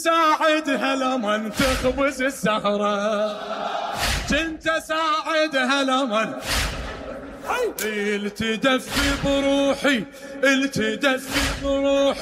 ساعدها لمن تخبز السهرة، كنت اساعدها لمن التدفي بروحي، التدفي بروحي.